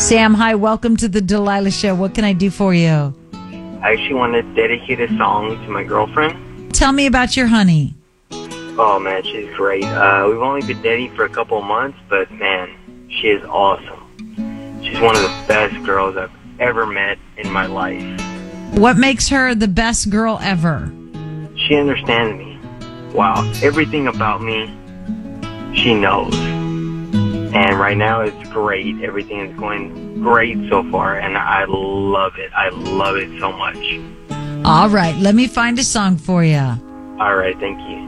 Sam, hi. Welcome to the Delilah Show. What can I do for you? I actually want to dedicate a song to my girlfriend. Tell me about your honey. Oh, man, she's great. We've only been dating for a couple of months, but, man, she is awesome. She's one of the best girls I've ever met in my life. What makes her the best girl ever? She understands me. Wow, everything about me, she knows. And right now it's great. Everything is going great so far, and I love it. I love it so much. All right, let me find a song for you. All right, thank you.